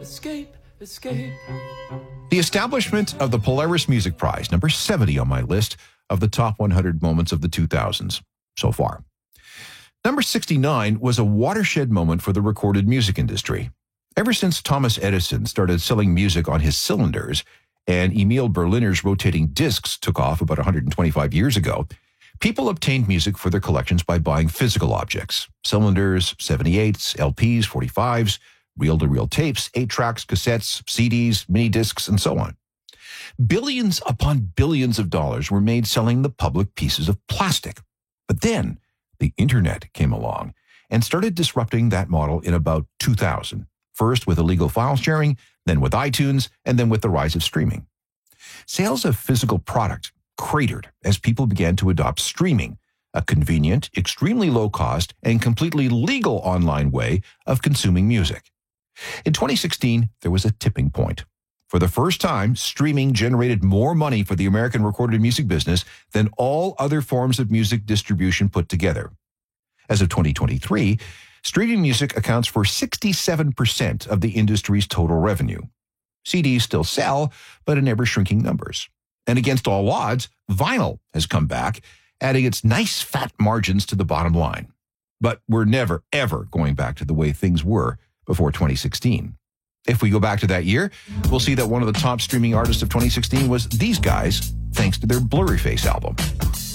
escape. The establishment of the Polaris Music Prize, number 70 on my list of the top 100 moments of the 2000s so far. Number 69 was a watershed moment for the recorded music industry. Ever since Thomas Edison started selling music on his cylinders and Emil Berliner's rotating discs took off about 125 years ago, people obtained music for their collections by buying physical objects: cylinders, 78s, LPs, 45s, reel-to-reel tapes, 8-tracks, cassettes, CDs, mini discs, and so on. Billions upon billions of dollars were made selling the public pieces of plastic. But then the internet came along and started disrupting that model in about 2000, first with illegal file sharing, then with iTunes, and then with the rise of streaming. Sales of physical product cratered as people began to adopt streaming, a convenient, extremely low-cost, and completely legal online way of consuming music. In 2016, there was a tipping point. For the first time, streaming generated more money for the American recorded music business than all other forms of music distribution put together. As of 2023, streaming music accounts for 67% of the industry's total revenue. CDs still sell, but in ever-shrinking numbers. And against all odds, vinyl has come back, adding its nice fat margins to the bottom line. But we're never, ever going back to the way things were before 2016. If we go back to that year, we'll see that one of the top streaming artists of 2016 was these guys, thanks to their Blurryface album.